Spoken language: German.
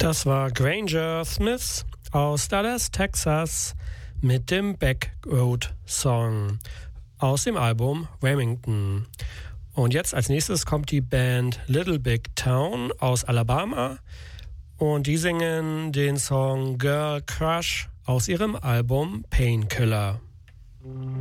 Das war Granger Smith aus Dallas, Texas mit dem Backroad Song aus dem Album Remington. Und jetzt als nächstes kommt die Band Little Big Town aus Alabama und die singen den Song Girl Crush aus ihrem Album Painkiller.